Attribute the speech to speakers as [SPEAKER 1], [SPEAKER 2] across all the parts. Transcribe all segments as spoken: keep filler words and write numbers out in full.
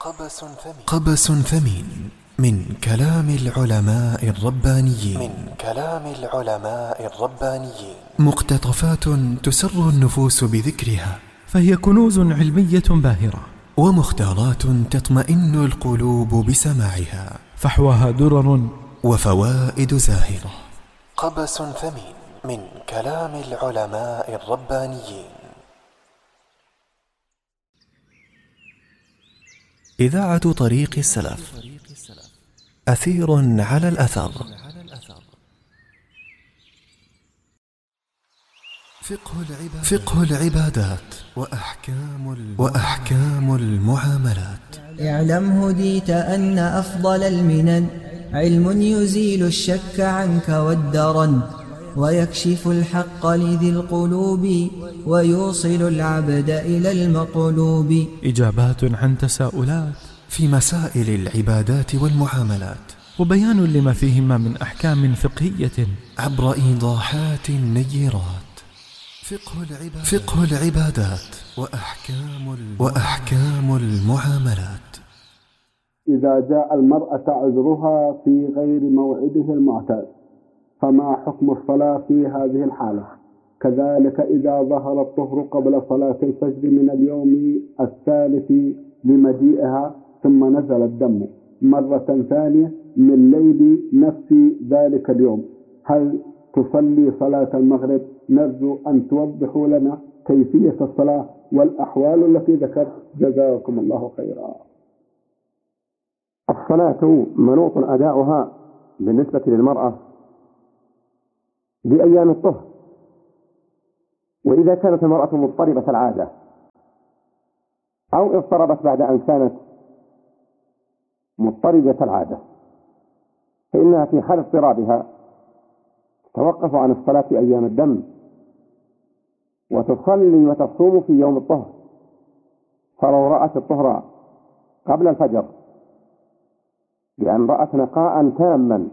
[SPEAKER 1] قبس ثمين, قبس ثمين من كلام العلماء الربانيين من كلام العلماء الربانيين مقتطفات تسر النفوس بذكرها،
[SPEAKER 2] فهي كنوز علمية باهرة،
[SPEAKER 1] ومختارات تطمئن القلوب بسماعها،
[SPEAKER 2] فحواها درر
[SPEAKER 1] وفوائد زاهرة. قبس ثمين من كلام العلماء الربانيين. إذاعة طريق السلف، أثير على الأثر. فقه العبادات وأحكام, وأحكام المعاملات.
[SPEAKER 3] اعلم هديت أن أفضل المنن علم يزيل الشك عنك والدرن، ويكشف الحق لذي القلوب، ويوصل العبد إلى المطلوب.
[SPEAKER 2] إجابات عن تساؤلات
[SPEAKER 1] في مسائل العبادات والمعاملات،
[SPEAKER 2] وبيان لما فيهما من أحكام فقهية
[SPEAKER 1] عبر إيضاحات نيرات. فقه العبادات, فقه العبادات وأحكام, وأحكام المعاملات.
[SPEAKER 4] إذا جاء المرأة عذرها في غير موعده المعتاد، فما حكم الصلاة في هذه الحالة؟ كذلك إذا ظهر الطهر قبل صلاة الفجر من اليوم الثالث لمجيئها، ثم نزل الدم مرة ثانية من ليل نفس ذلك اليوم، هل تصلي صلاة المغرب؟ نرجو أن توضحوا لنا كيفية الصلاة والأحوال التي ذكرت، جزاكم الله خيرا.
[SPEAKER 5] الصلاة منوط أداؤها بالنسبة للمرأة بأيام الطهر، وإذا كانت المرأة مضطربة العادة أو اضطربت بعد أن كانت مضطربة العادة، فإنها في حال اضطرابها توقف عن الصلاة أيام الدم، وتصلي وتصوم في يوم الطهر. فلو رأت الطهر قبل الفجر بأن رأت نقاء تاما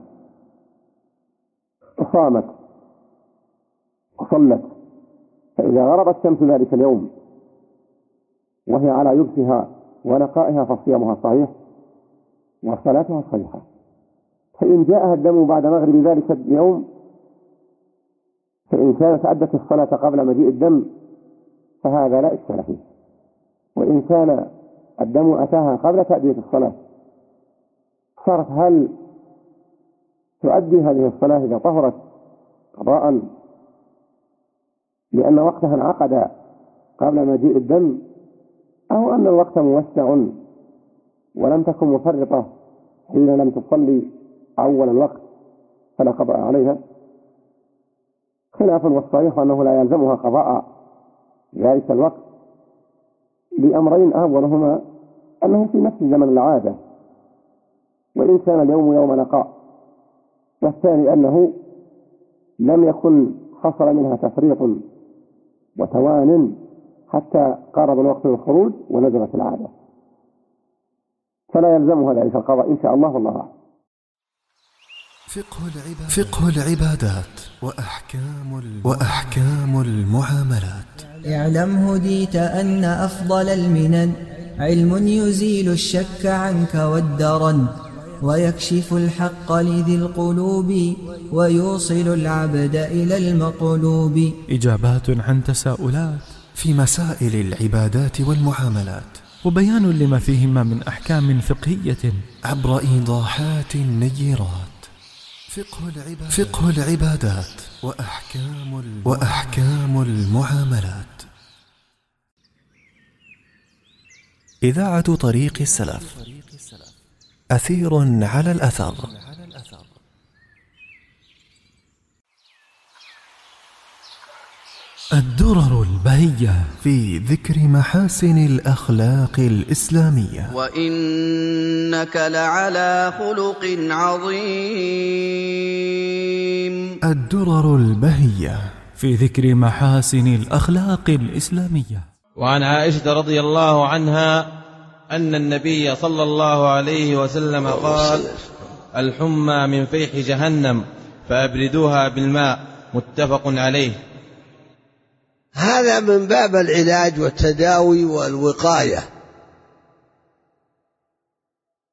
[SPEAKER 5] صامت وصلت، فإذا غربت شمس ذلك اليوم وهي على يبسها ونقائها فصيامها صحيح وصلاتها صحيحة. فإن جاءها الدم بعد مغرب ذلك اليوم، فإن كانت أدت الصلاة قبل مجيء الدم فهذا لا إشكال فيه، وإن كان الدم أتاها قبل تأدية الصلاة صارت هل تؤدي هذه الصلاة إذا طهرت قضاء لأن وقتها انعقد قبل مجيء الدم، أو أن الوقت موسع ولم تكن مفرطة حين لم تصلي أول الوقت فلا قضاء عليها؟ خلاف، والصحيح أنه لا يلزمها قضاء ذلك الوقت لأمرين، أولهما أنه في نفس زمن العادة وإن كان اليوم يوم نقاء، والثاني أنه لم يكن حصل منها تفريط وتوان حتى قارب الوقت للخروج ونزلت العادة، فلا يلزمها ذلك القضاء إن شاء الله والله أعلم.
[SPEAKER 1] فقه العبادات, فقه العبادات وأحكام, وأحكام المعاملات.
[SPEAKER 3] اعلم هديت أن أفضل المنن علم يزيل الشك عنك والدرن، ويكشف الحق لذي القلوب، ويوصل العبد إلى المطلوب.
[SPEAKER 2] إجابات عن تساؤلات
[SPEAKER 1] في مسائل العبادات والمعاملات،
[SPEAKER 2] وبيان لما فيهما من أحكام فقهية
[SPEAKER 1] عبر إيضاحات نيرات. فقه العبادات, فقه العبادات وأحكام, وأحكام المعاملات. إذاعة طريق السلف، أثير على الأثر. الدرر البهية في ذكر محاسن الأخلاق الإسلامية.
[SPEAKER 6] وإنك لعلى خلق عظيم.
[SPEAKER 1] الدرر البهية
[SPEAKER 2] في ذكر محاسن الأخلاق الإسلامية.
[SPEAKER 7] وعن عائشة رضي الله عنها أن النبي صلى الله عليه وسلم قال: الحمى من فيح جهنم فأبردوها بالماء، متفق عليه.
[SPEAKER 8] هذا من باب العلاج والتداوي والوقاية،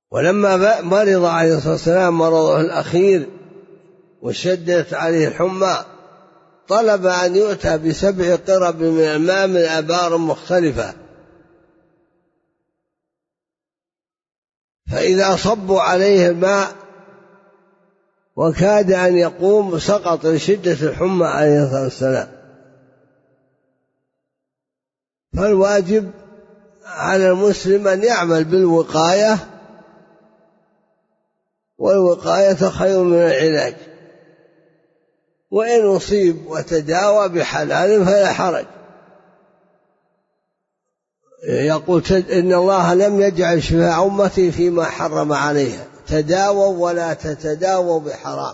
[SPEAKER 8] ولما مرض عليه الصلاة والسلام مرضه الأخير وشدت عليه الحمى طلب أن يؤتى بسبع قرب من الماء من آبار مختلفة، فإذا صبوا عليه الماء وكاد أن يقوم سقط لشدة الحمى عليه الصلاة والسلام. فالواجب على المسلم أن يعمل بالوقاية، والوقاية خير من العلاج، وإن أصيب وتداوى بحلال فلا حرج. يقول إن الله لم يجعل شفاء أمتي فيما حرم عليها، تداووا ولا تتداووا بحرام.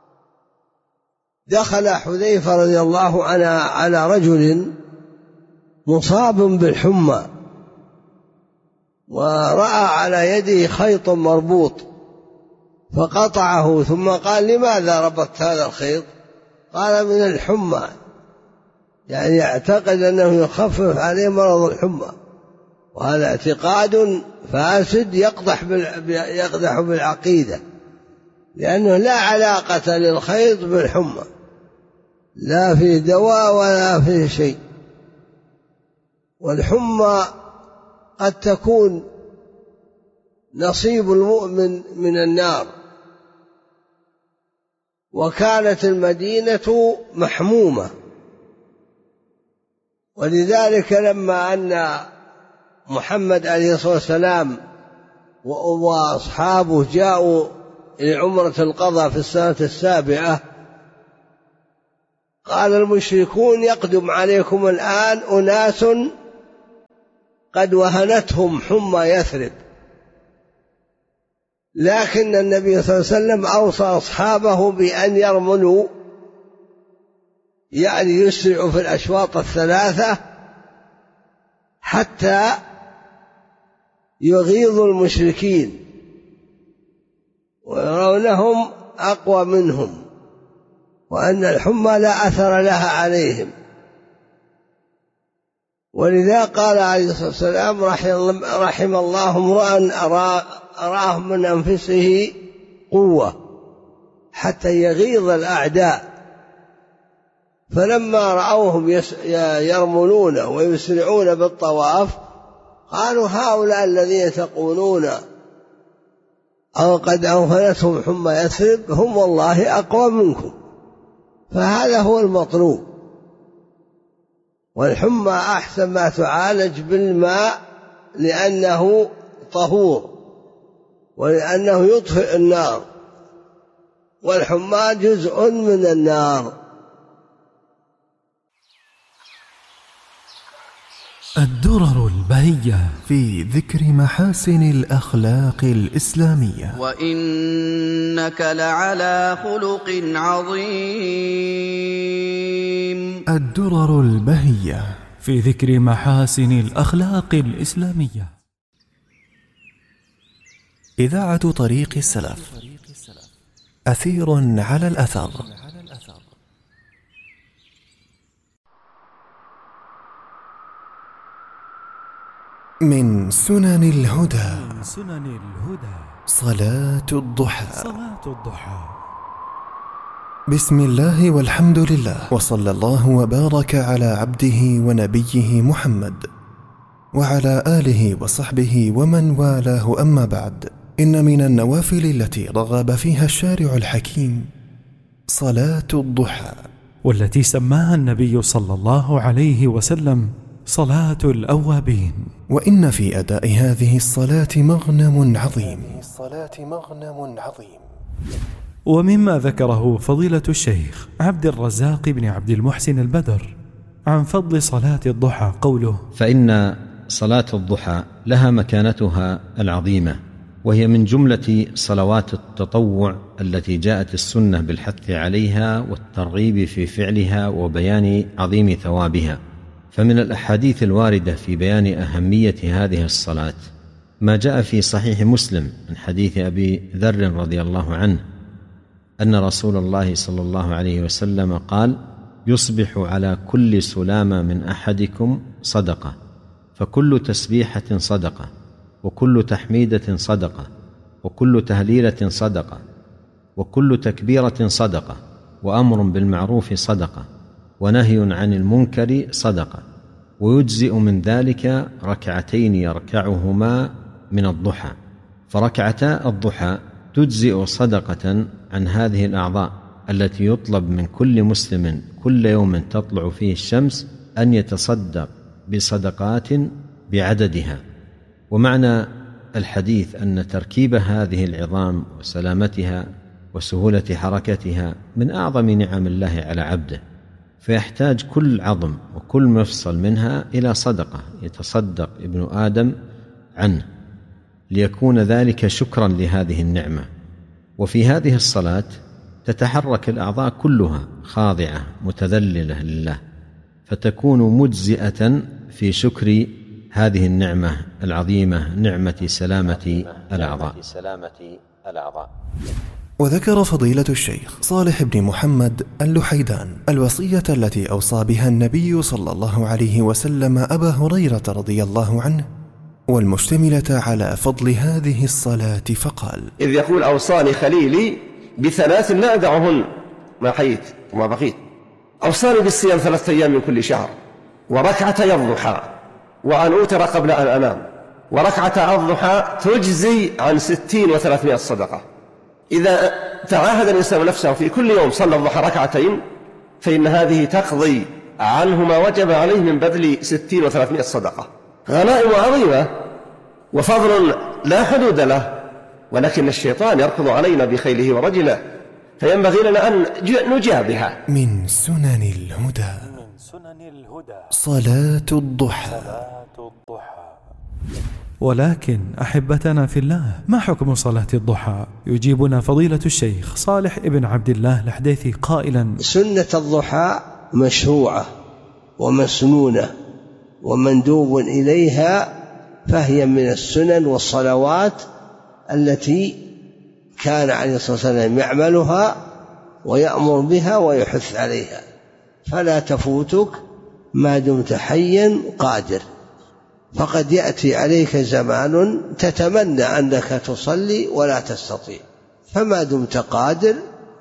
[SPEAKER 8] دخل حذيفة رضي الله عنه على رجل مصاب بالحمى ورأى على يده خيط مربوط فقطعه، ثم قال: لماذا ربطت هذا الخيط؟ قال: من الحمى، يعني يعتقد أنه يخفف عليه مرض الحمى، وهذا اعتقاد فاسد يقدح يقدح بالعقيدة، لأنه لا علاقة للخيط بالحمى، لا في دواء ولا في شيء. والحمى قد تكون نصيب المؤمن من النار، وكانت المدينة محمومة، ولذلك لما أن محمد عليه الصلاة والسلام وأصحابه جاءوا لعمرة القضاء في السنة السابعة قال المشركون: يقدم عليكم الآن أناس قد وهنتهم حمى يثرب. لكن النبي صلى الله عليه وسلم أوصى أصحابه بأن يرملوا، يعني يسرعوا في الأشواط الثلاثة حتى يغيظوا المشركين ويرونهم أقوى منهم، وأن الحمى لا أثر لها عليهم. ولذا قال عليه الصلاة والسلام: رحم الله امرأ أراه من أنفسه قوة حتى يغيظ الأعداء. فلما رأوهم يرملون ويسرعون بالطواف قالوا: هؤلاء الذين تقولون أو قد أوهنتهم حمى يثرب هم والله أقوى منكم. فهذا هو المطلوب. والحمى أحسن ما تعالج بالماء لأنه طهور ولأنه يطفئ النار، والحمى جزء من النار.
[SPEAKER 1] الدرر البهية في ذكر محاسن الأخلاق الإسلامية.
[SPEAKER 6] وإنك لعلى خلق عظيم.
[SPEAKER 1] الدرر البهية
[SPEAKER 2] في ذكر محاسن الأخلاق الإسلامية.
[SPEAKER 1] إذاعة طريق السلف، أثير على الأثر. من سنن الهدى
[SPEAKER 2] سنن الهدى
[SPEAKER 1] صلاة الضحى.
[SPEAKER 2] صلاة الضحى.
[SPEAKER 1] بسم الله والحمد لله، وصلى الله وبارك على عبده ونبيه محمد وعلى آله وصحبه ومن والاه، أما بعد. إن من النوافل التي رغب فيها الشارع الحكيم صلاة الضحى،
[SPEAKER 2] والتي سماها النبي صلى الله عليه وسلم صلاة الأوابين.
[SPEAKER 1] وإن في أداء هذه الصلاة مغنم عظيم.
[SPEAKER 2] ومما ذكره فضيلة الشيخ عبد الرزاق بن عبد المحسن البدر عن فضل صلاة الضحى قوله:
[SPEAKER 9] فإن صلاة الضحى لها مكانتها العظيمة، وهي من جملة صلوات التطوع التي جاءت السنة بالحث عليها والترغيب في فعلها وبيان عظيم ثوابها. فمن الأحاديث الواردة في بيان أهمية هذه الصلاة ما جاء في صحيح مسلم من حديث أبي ذر رضي الله عنه أن رسول الله صلى الله عليه وسلم قال: يصبح على كل سلامة من أحدكم صدقة، فكل تسبيحة صدقة، وكل تحميدة صدقة، وكل تهليلة صدقة، وكل تكبيرة صدقة، وأمر بالمعروف صدقة، ونهي عن المنكر صدقة. ويجزئ من ذلك ركعتين يركعهما من الضحى، فركعتا الضحى تجزئ صدقة عن هذه الأعضاء التي يطلب من كل مسلم كل يوم تطلع فيه الشمس أن يتصدق بصدقات بعددها. ومعنى الحديث أن تركيب هذه العظام وسلامتها وسهولة حركتها من أعظم نعم الله على عبده، فيحتاج كل عظم وكل مفصل منها إلى صدقة يتصدق ابن آدم عنه، ليكون ذلك شكرا لهذه النعمة. وفي هذه الصلاة تتحرك الأعضاء كلها خاضعة متذللة لله، فتكون مجزئة في شكر هذه النعمة العظيمة، نعمة سلامة الأعضاء.
[SPEAKER 1] وذكر فضيلة الشيخ صالح بن محمد اللحيدان الوصية التي أوصى بها النبي صلى الله عليه وسلم أبا هريرة رضي الله عنه، والمشتملة على فضل هذه الصلاة، فقال:
[SPEAKER 10] إذ يقول: أوصاني خليلي بثلاث لا أدعهن ما حييت وما بقيت. أوصاني بالصيام ثلاثة أيام من كل شهر، وركعتي الضحى، وأن أوتر قبل أن أنام، وركعة الضحى تجزي عن ستين وثلاثمائة صدقة. إذا تعاهد الإنسان نفسه في كل يوم صلى الضحى ركعتين، فإن هذه تقضي عنه ما وجب عليه من بذل ستين وثلاثمائة صدقة. غنائم عظيمة وفضل لا حدود له، ولكن الشيطان يركض علينا بخيله ورجله، فينبغي لنا أن نجابها.
[SPEAKER 1] من سنن الهدى صلاة الضحى.
[SPEAKER 2] ولكن أحبتنا في الله، ما حكم صلاة الضحى؟ يجيبنا فضيلة الشيخ صالح ابن عبد الله الحديثي قائلا:
[SPEAKER 8] سنة الضحى مشروعة ومسنونة ومندوب إليها، فهي من السنن والصلوات التي كان عليه الصلاة والسلام يعملها ويأمر بها ويحث عليها، فلا تفوتك ما دمت حيا قادر، فقد يأتي عليك زمان تتمنى أنك تصلي ولا تستطيع، فما دمت قادر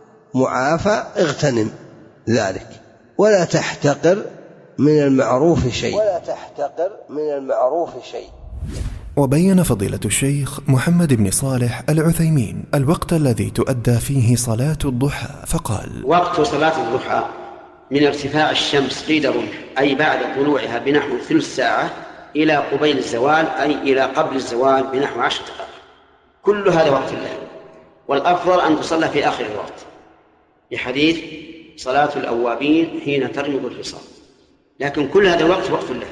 [SPEAKER 8] معافى اغتنم ذلك، ولا تحتقر من المعروف شيء ولا تحتقر من المعروف شيء.
[SPEAKER 1] وبين فضيلة الشيخ محمد بن صالح العثيمين الوقت الذي تؤدى فيه صلاة الضحى، فقال:
[SPEAKER 11] وقت صلاة الضحى من ارتفاع الشمس قيد الرمح، أي بعد طلوعها بنحو ثلث ساعة، إلى قبيل الزوال، أي إلى قبل الزوال بنحو عشر دقائق، كل هذا وقت الله. والأفضل أن تصلى في آخر الوقت، لحديث صلاة الأوابين حين ترمض الفصال، لكن كل هذا الوقت وقت الله.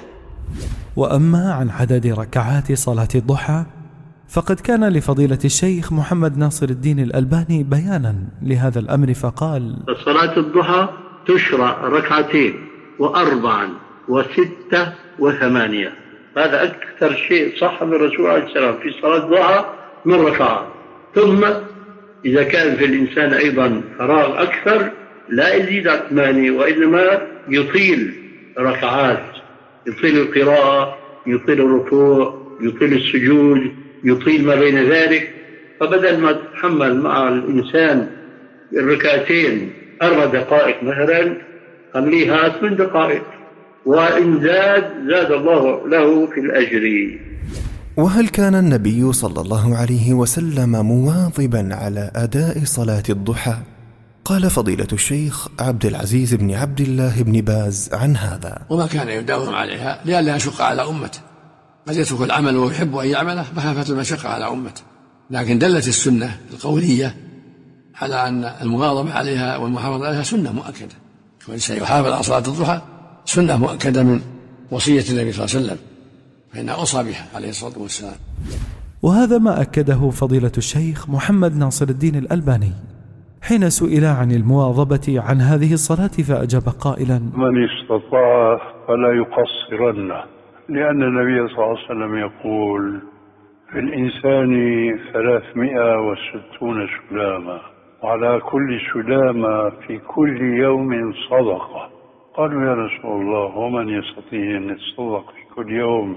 [SPEAKER 2] وأما عن عدد ركعات صلاة الضحى، فقد كان لفضيلة الشيخ محمد ناصر الدين الألباني بيانا لهذا الأمر، فقال:
[SPEAKER 12] صلاة الضحى تشرع ركعتين وأربعا وستة وثمانية، هذا أكثر شيء صح من الرسول عليه السلام في صلاة الضحى من ركعات. ثم إذا كان في الإنسان أيضا فراغ أكثر لا يزيد عن ثمانية، وإنما يطيل ركعات، يطيل القراءة، يطيل الركوع، يطيل السجود، يطيل ما بين ذلك. فبدل ما تتحمل مع الإنسان الركعتين أربع دقائق مثلا، خليها ثمان دقائق، وإن زاد زاد الله له في الأجر.
[SPEAKER 1] وهل كان النبي صلى الله عليه وسلم مواظبا على أداء صلاة الضحى؟ قال فضيلة الشيخ عبد العزيز بن عبد الله بن باز عن هذا:
[SPEAKER 13] وما كان يداوم عليها لئلا يشق على أمته، قد يترك العمل ويحب أن يعمله مخافة المشقة على أمته، لكن دلت السنة القولية على أن المواظبة عليها والمحافظة عليها سنة مؤكدة، والإنسان يحافظ على صلاة الضحى سنة مؤكدة من وصية النبي صلى الله عليه وسلم، فإنها أوصى بها عليه الصلاة والسلام.
[SPEAKER 2] وهذا ما أكده فضيلة الشيخ محمد ناصر الدين الألباني حين سئل عن المواظبة عن هذه الصلاة، فأجاب قائلا:
[SPEAKER 14] من استطاع فلا يقصرن، لأن النبي صلى الله عليه وسلم يقول: في الإنسان ثلاثمائة وستون سلامة، وعلى كل سلامة في كل يوم صدقة. قالوا: يا رسول الله، ومن يستطيع أن يتصدق في كل يوم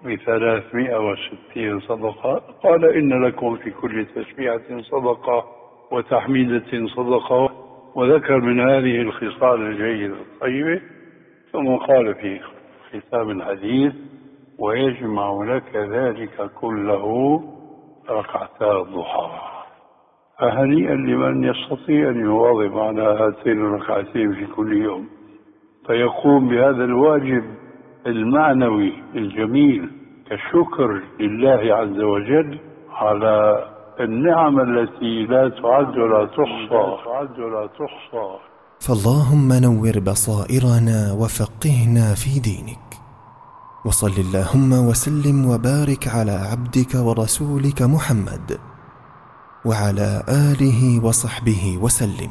[SPEAKER 14] بثلاثمائة وستين صدقة. قال إن لكم في كل تسبيحة صدقة وتحميدة صدقة، وذكر من هذه الخصال الجيدة الطيبة، ثم قال في ختام الحديث: ويجمع لك ذلك كله ركعتا الضحى. فهنيئا لمن يستطيع أن يواظب على هاتين الركعتين في كل يوم، فيقوم بهذا الواجب المعنوي الجميل كالشكر لله عز وجل على النعم التي لا تعد ولا تحصى.
[SPEAKER 1] فاللهم نور بصائرنا وفقهنا في دينك، وصل اللهم وسلم وبارك على عبدك ورسولك محمد وعلى آله وصحبه وسلم.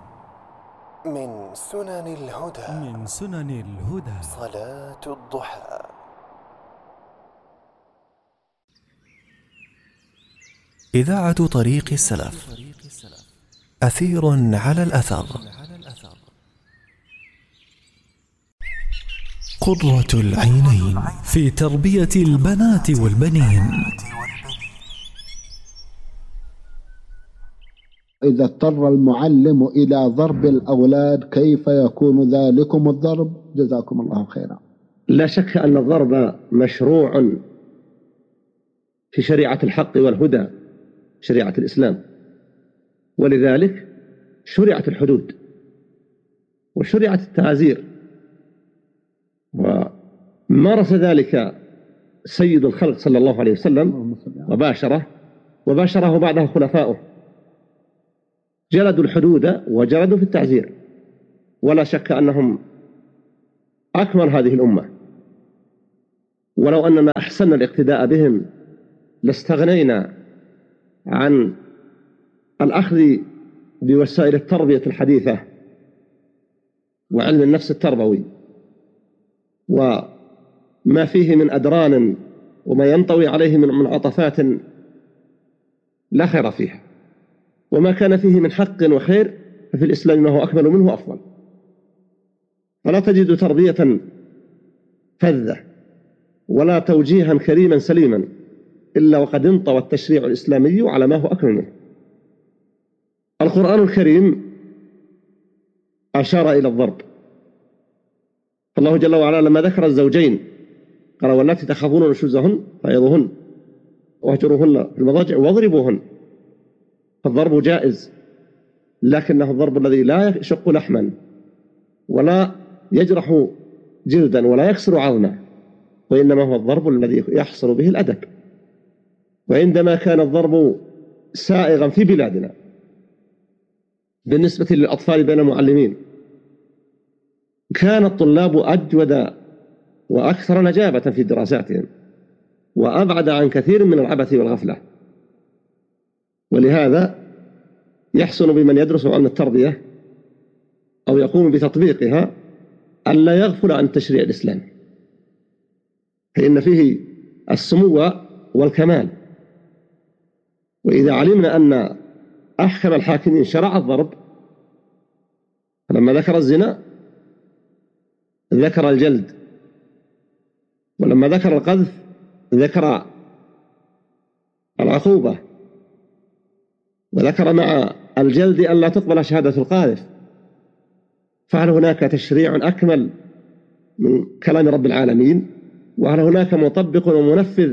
[SPEAKER 1] من سنن الهدى
[SPEAKER 2] من سنن الهدى
[SPEAKER 1] صلاة الضحى. إذاعة طريق السلف، أثير على الأثر، قرة العينين في تربية البنات والبنين.
[SPEAKER 15] إذا اضطر المعلم إلى ضرب الأولاد كيف يكون ذلكم الضرب؟ جزاكم الله خيرا.
[SPEAKER 5] لا شك أن الضرب مشروع في شريعة الحق والهدى، شريعة الإسلام، ولذلك شرعت الحدود وشرعت التعازير، ومارس ذلك سيد الخلق صلى الله عليه وسلم وباشره وباشره بعده خلفاؤه، جلدوا الحدود وجلدوا في التعزير، ولا شك أنهم أكمل هذه الأمة، ولو أننا أحسننا الاقتداء بهم لاستغنينا عن الأخذ بوسائل التربية الحديثة وعلم النفس التربوي وما فيه من أدران وما ينطوي عليه من منعطفات لا خير فيها، وما كان فيه من حق وخير ففي الإسلام ما هو أكمل منه أفضل. فلا تجد تربية فذة ولا توجيها كريما سليما إلا وقد انطوى التشريع الإسلامي على ما هو أكمل منه. القرآن الكريم أشار إلى الضرب، الله جل وعلا لما ذكر الزوجين قال: واللاتي تخافون نشوزهن فعظوهن واهجروهن في المضاجع واضربوهن. فالضرب جائز، لكنه الضرب الذي لا يشق لحما ولا يجرح جلدا ولا يكسر عظما، وإنما هو الضرب الذي يحصل به الأدب. وعندما كان الضرب سائغا في بلادنا بالنسبة للأطفال بين المعلمين، كان الطلاب أجود وأكثر نجابة في دراساتهم وأبعد عن كثير من العبث والغفلة. ولهذا يحسن بمن يدرس علم التربية أو يقوم بتطبيقها ألا يغفل عن تشريع الإسلام، فإن فيه السمو والكمال. وإذا علمنا أن أحكم الحاكمين شرع الضرب، فلما ذكر الزنا ذكر الجلد، ولما ذكر القذف ذكر العقوبة، وذكر مع الجلد أن لا تقبل شهادة القاذف. فهل هناك تشريع أكمل من كلام رب العالمين؟ وهل هناك مطبق ومنفذ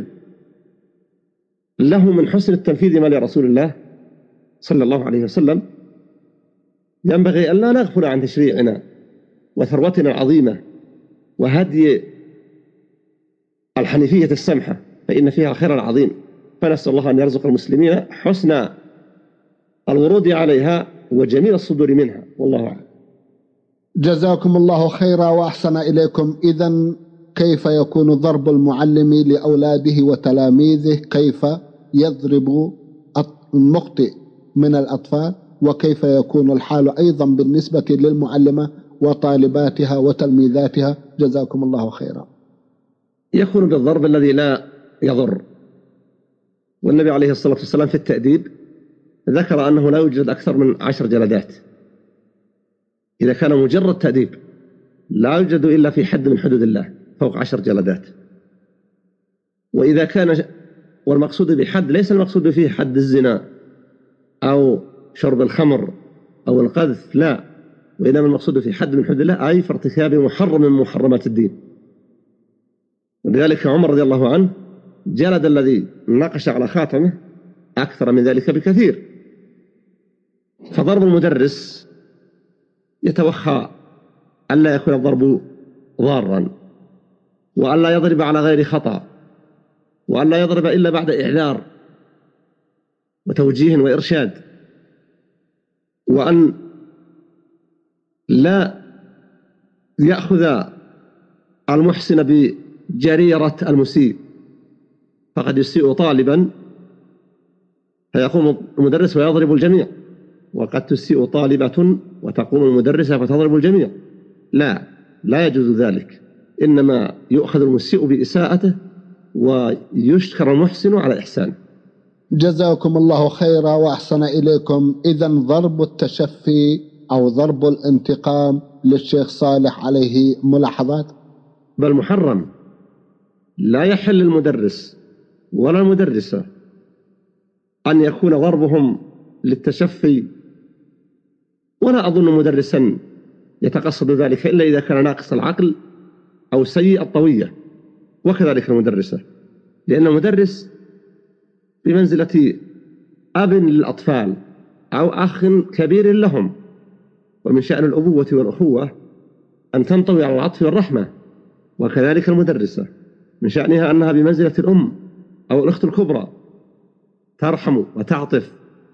[SPEAKER 5] له من حسن التنفيذ ما لرسول الله صلى الله عليه وسلم؟ ينبغي أن لا نغفل عن تشريعنا وثروتنا العظيمة وهدي الحنيفية السمحة، فإن فيها الخير العظيم. فنسأل الله أن يرزق المسلمين حسن الورود عليها وجميل الصدور منها، والله أعلم.
[SPEAKER 15] جزاكم الله خيرا وأحسن إليكم. إذن كيف يكون ضرب المعلم لأولاده وتلاميذه؟ كيف يضرب المخطئ من الأطفال؟ وكيف يكون الحال أيضا بالنسبة للمعلمة وطالباتها وتلميذاتها؟ جزاكم الله خيرا.
[SPEAKER 5] يكون بالضرب الذي لا يضر، والنبي عليه الصلاة والسلام في التأديب ذكر أنه لا يوجد أكثر من عشر جلدات. إذا كان مجرد تأديب لا يوجد إلا في حد من حدود الله فوق عشر جلدات. وإذا كان والمقصود بحد ليس المقصود فيه حد الزنا أو شرب الخمر أو القذف، لا، وإنما المقصود في حد من حدود الله أي في ارتكاب محرم من محرمات الدين. ولذلك عمر رضي الله عنه جلد الذي نقش على خاتمه أكثر من ذلك بكثير. فضرب المدرس يتوخى ألا يكون الضرب ضارا، وألا يضرب على غير خطأ، وألا يضرب إلا بعد إعذار وتوجيه وإرشاد، وأن لا يأخذ المحسن بجريرة المسيء، فقد يسيء طالبا فيقوم المدرس ويضرب الجميع، وقد تسيء طالبة وتقوم المدرسة فتضرب الجميع. لا لا يجوز ذلك، إنما يؤخذ المسيء بإساءته ويشكر المحسن على إحسانه.
[SPEAKER 15] جزاكم الله خيرا وأحسن إليكم. إذن ضرب التشفي أو ضرب الانتقام للشيخ صالح عليه ملاحظات؟
[SPEAKER 5] بل محرم، لا يحل المدرس ولا المدرسة أن يكون ضربهم للتشفي، ولا أظن مدرسا يتقصد ذلك إلا إذا كان ناقص العقل أو سيء الطوية، وكذلك المدرسة، لأن المدرس بمنزلة أب للأطفال أو أخ كبير لهم، ومن شأن الأبوة والأخوة أن تنطوي على العطف والرحمة، وكذلك المدرسة من شأنها أنها بمنزلة الأم أو الأخت الكبرى ترحم وتعطف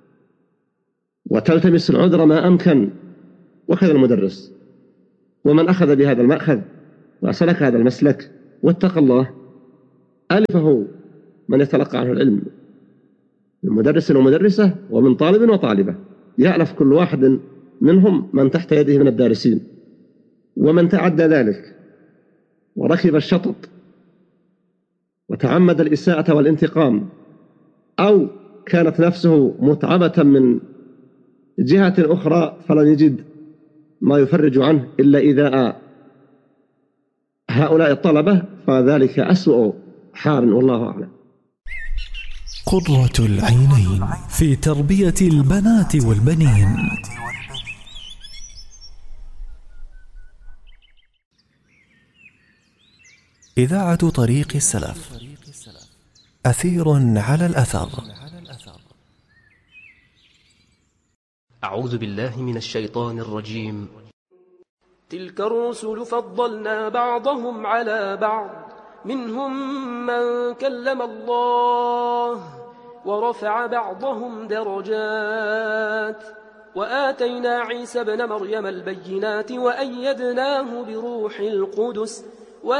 [SPEAKER 5] وتلتمس العذر ما أمكن، وكذا المدرس. ومن أخذ بهذا المأخذ وسلك هذا المسلك واتقى الله ألفه من يتلقى عنه العلم من مدرس ومدرسة ومن طالب وطالبة، يألف كل واحد منهم من تحت يده من الدارسين. ومن تعدى ذلك وركب الشطط وتعمد الإساءة والانتقام، أو كانت نفسه متعبة من جهة أخرى فلن يجد ما يفرج عنه إلا إذا هؤلاء الطلبة، فذلك أسوأ حال، والله أعلم.
[SPEAKER 1] قرة العينين
[SPEAKER 2] في تربية البنات والبنين.
[SPEAKER 1] إذاعة طريق السلف، أثير على الأثر.
[SPEAKER 16] أعوذ بالله من الشيطان الرجيم.
[SPEAKER 17] تلك الرسل فضلنا بعضهم على بعض، منهم من كلم الله ورفع بعضهم درجات، وآتينا عيسى ابن مريم البينات وأيدناه بروح القدس